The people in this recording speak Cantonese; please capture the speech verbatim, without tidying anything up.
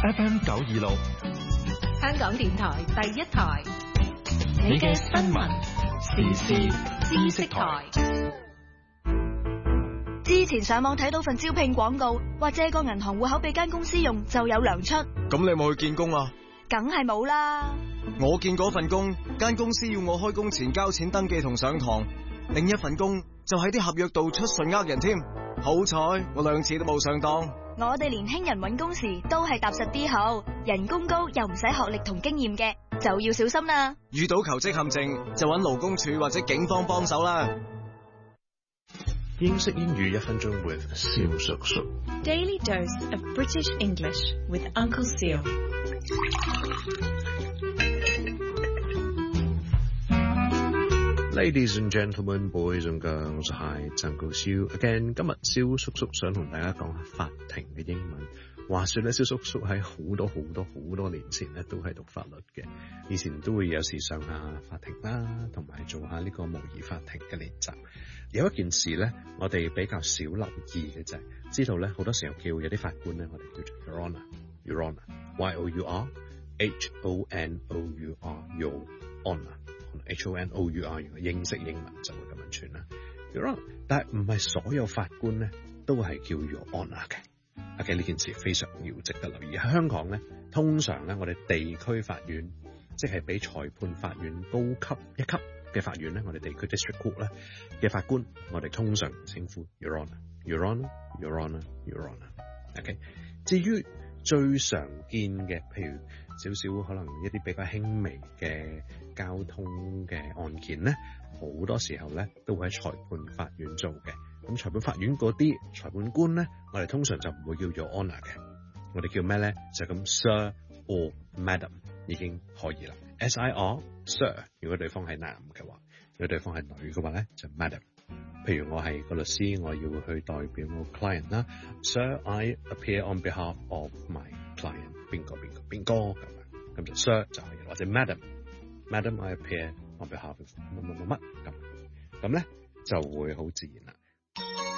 F M 九二六， 香港電台第一台， 你嘅新聞時事知識台。 之前上網睇到份招聘廣告，話借個銀行戶口俾間公司用就有糧出。 咁你有冇去見工啊？ 梗係冇啦。 我見嗰份工，間公司要我開工前交錢登記同上堂，另一份工就喺啲合約度出信呃人添。好彩我兩次都冇上當。 我哋年輕人揾工時都係踏實啲好，人工高又唔使學歷同經驗嘅，就要小心啦。 遇到求職陷阱就揾勞工處或者警方幫手啦。 英式英語一分鐘 with 蕭叔叔。 Daily dose of British English with Uncle Seal. Ladies and gentlemen, boys and girls, hi, it's Uncle Seal again. 今日蕭叔叔想同大家講下法庭嘅英文。話說咧，蕭叔叔喺好多好多好多年前咧都係讀法律嘅，以前都會有時上下法庭啦，同埋做下呢個模擬法庭嘅練習。有一件事咧，我哋比較少留意嘅就係知道咧，好多時候叫有啲法官咧，我哋叫做 Your Honour，Your Honour，Y O U R H O N O U R，Your Honour，H O N O U R， 如果英式英文就會咁樣串啦 ，Your Honour。但係唔係所有法官咧都係叫 Your Honour 嘅。OK， 呢件事非常要值得留意。喺香港咧，通常咧我哋地區法院，即係比裁判法院高級一級嘅法院咧，我哋地區 district court 咧嘅法官，我哋通常稱呼 Your Honour，Your Honour，Your Honour，Your Honour。OK， 至於最常見嘅，譬如少少可能一啲比較輕微嘅交通嘅案件咧，好多時候咧都會喺裁判法院做嘅。咁裁判法院嗰啲裁判官咧，我哋通常就唔會叫做 Honour 嘅，我哋叫咩咧？就咁 Sir or Madam 已經可以啦。S I R Sir， 如果對方係男嘅話，如果對方係女嘅話咧，就 Madam。譬如我係個律師，我要去代表我 client 啦 ，Sir I appear on behalf of my client， 邊個邊個邊個咁樣，咁就 Sir 就可以，或者 Madam，Madam I appear on behalf of 乜乜乜乜咁，咁咧就會好自然啦。